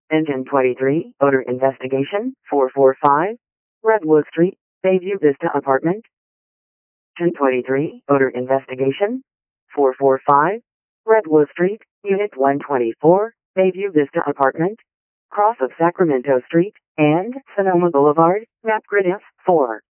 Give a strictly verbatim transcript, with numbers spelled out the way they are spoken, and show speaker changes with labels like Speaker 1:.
Speaker 1: Engine twenty-three, odor investigation, four four five, Redwood Street, Bayview Vista Apartment. Engine twenty-three, odor investigation, four four five, Redwood Street, Unit one twenty-four, Bayview Vista Apartment, cross of Sacramento Street, and Sonoma Boulevard, map grid F four.